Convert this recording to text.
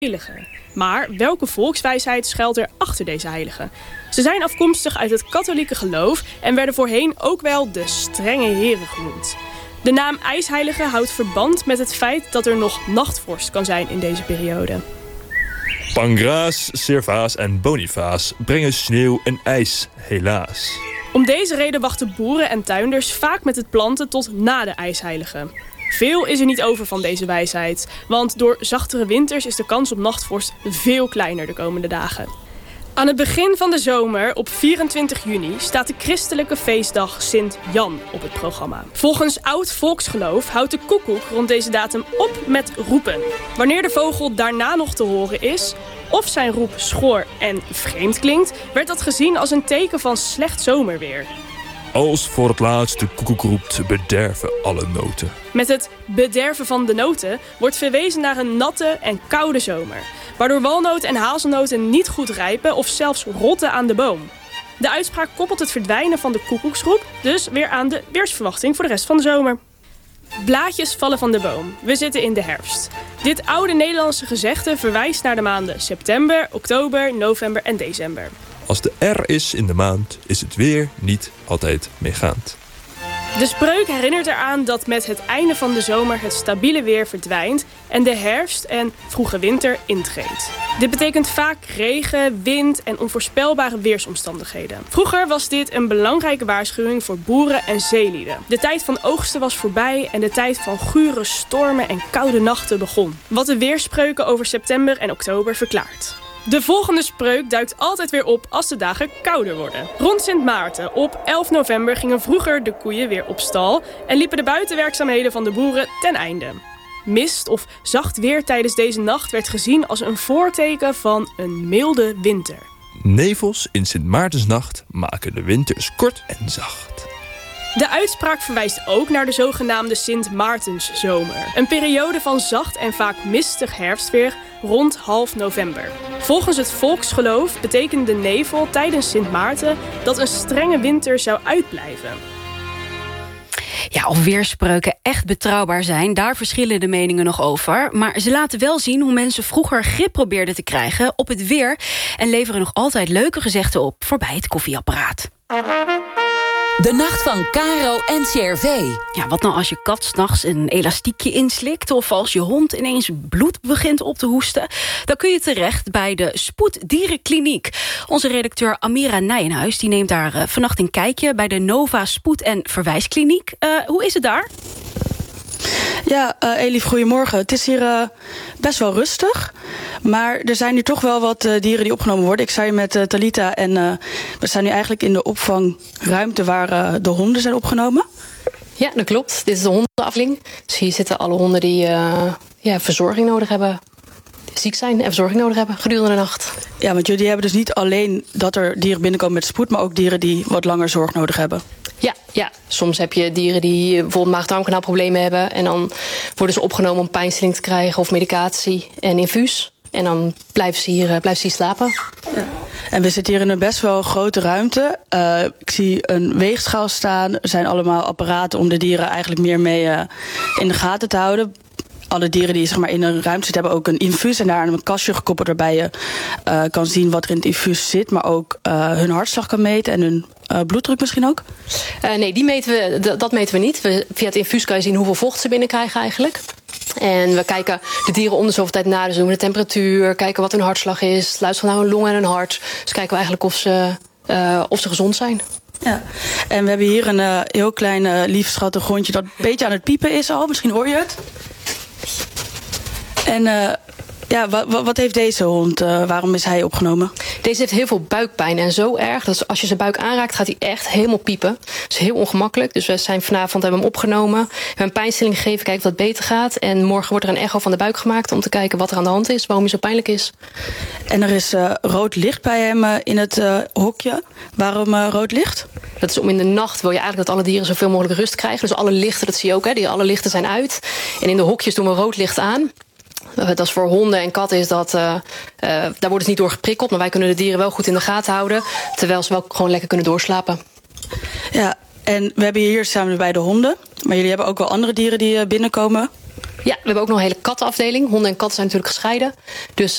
heiligen. Maar welke volkswijsheid schuilt er achter deze heiligen? Ze zijn afkomstig uit het katholieke geloof en werden voorheen ook wel de strenge heren genoemd. De naam ijsheilige houdt verband met het feit dat er nog nachtvorst kan zijn in deze periode. Pangraas, Servaas en Bonifaas brengen sneeuw en ijs, helaas. Om deze reden wachten boeren en tuinders vaak met het planten tot na de ijsheiligen. Veel is er niet over van deze wijsheid, want door zachtere winters is de kans op nachtvorst veel kleiner de komende dagen. Aan het begin van de zomer, op 24 juni, staat de christelijke feestdag Sint Jan op het programma. Volgens oud volksgeloof houdt de koekoek rond deze datum op met roepen. Wanneer de vogel daarna nog te horen is, of zijn roep schor en vreemd klinkt, werd dat gezien als een teken van slecht zomerweer. Als voor het laatst de koekoek roept, bederven alle noten. Met het bederven van de noten wordt verwezen naar een natte en koude zomer, waardoor walnoten en hazelnoten niet goed rijpen of zelfs rotten aan de boom. De uitspraak koppelt het verdwijnen van de koekoeksroep dus weer aan de weersverwachting voor de rest van de zomer. Blaadjes vallen van de boom. We zitten in de herfst. Dit oude Nederlandse gezegde verwijst naar de maanden september, oktober, november en december. Als de R is in de maand, is het weer niet altijd meegaand. De spreuk herinnert eraan dat met het einde van de zomer het stabiele weer verdwijnt en de herfst en vroege winter intreedt. Dit betekent vaak regen, wind en onvoorspelbare weersomstandigheden. Vroeger was dit een belangrijke waarschuwing voor boeren en zeelieden. De tijd van oogsten was voorbij en de tijd van gure stormen en koude nachten begon. Wat de weerspreuken over september en oktober verklaart. De volgende spreuk duikt altijd weer op als de dagen kouder worden. Rond Sint Maarten op 11 november gingen vroeger de koeien weer op stal en liepen de buitenwerkzaamheden van de boeren ten einde. Mist of zacht weer tijdens deze nacht werd gezien als een voorteken van een milde winter. Nevels in Sint Maartensnacht maken de winters kort en zacht. De uitspraak verwijst ook naar de zogenaamde Sint Maartenszomer. Een periode van zacht en vaak mistig herfstweer rond half november. Volgens het volksgeloof betekende de nevel tijdens Sint Maarten dat een strenge winter zou uitblijven. Ja, of weerspreuken echt betrouwbaar zijn, daar verschillen de meningen nog over. Maar ze laten wel zien hoe mensen vroeger grip probeerden te krijgen op het weer en leveren nog altijd leuke gezegden op voorbij het koffieapparaat. De nacht van Caro en CRV. Ja, wat nou als je kat 's nachts een elastiekje inslikt, of als je hond ineens bloed begint op te hoesten? Dan kun je terecht bij de Spoeddierenkliniek. Onze redacteur Amira Nijenhuis die neemt daar vannacht een kijkje bij de Nova Spoed- en Verwijskliniek. Hoe is het daar? Ja, Elif, goedemorgen. Het is hier best wel rustig. Maar er zijn nu toch wel wat dieren die opgenomen worden. Ik sta hier met Talita en we staan nu eigenlijk in de opvangruimte waar de honden zijn opgenomen. Ja, dat klopt. Dit is de hondenafdeling. Dus hier zitten alle honden die verzorging nodig hebben. Ziek zijn en verzorging nodig hebben gedurende de nacht. Ja, want jullie hebben dus niet alleen dat er dieren binnenkomen met spoed, maar ook dieren die wat langer zorg nodig hebben. Ja, soms heb je dieren die bijvoorbeeld maag-darmkanaalproblemen hebben. En dan worden ze opgenomen om pijnstilling te krijgen of medicatie en infuus. En dan blijven ze hier slapen. Ja. En we zitten hier in een best wel grote ruimte. Ik zie een weegschaal staan. Er zijn allemaal apparaten om de dieren eigenlijk meer mee in de gaten te houden. Alle dieren die zeg maar, in een ruimte zitten hebben ook een infuus. En daar aan een kastje gekoppeld waarbij je kan zien wat er in het infuus zit. Maar ook hun hartslag kan meten en hun bloeddruk misschien ook? Nee, dat meten we niet. Via het infuus kan je zien hoeveel vocht ze binnenkrijgen eigenlijk. En we kijken de dieren om de zoveel tijd na. Dus doen we de temperatuur, kijken wat hun hartslag is. Luisteren naar hun longen en hun hart. Dus kijken we eigenlijk of ze gezond zijn. Ja, en we hebben hier een heel klein lief schattig hondje dat een beetje aan het piepen is al. Misschien hoor je het. En wat heeft deze hond? Waarom is hij opgenomen? Deze heeft heel veel buikpijn en zo erg dat als je zijn buik aanraakt gaat hij echt helemaal piepen. Dat is heel ongemakkelijk. Dus we zijn vanavond hebben hem opgenomen. We hebben een pijnstilling gegeven, kijken of dat beter gaat. En morgen wordt er een echo van de buik gemaakt om te kijken wat er aan de hand is, waarom hij zo pijnlijk is. En er is rood licht bij hem in het hokje. Waarom rood licht? Dat is om in de nacht wil je eigenlijk dat alle dieren zoveel mogelijk rust krijgen. Dus alle lichten, dat zie je ook, hè, alle lichten zijn uit. En in de hokjes doen we rood licht aan. Dat is voor honden en katten is dat, daar worden ze niet door geprikkeld. Maar wij kunnen de dieren wel goed in de gaten houden. Terwijl ze wel gewoon lekker kunnen doorslapen. Ja, en we hebben hier samen bij de honden. Maar jullie hebben ook wel andere dieren die binnenkomen. Ja, we hebben ook nog een hele kattenafdeling. Honden en katten zijn natuurlijk gescheiden. Dus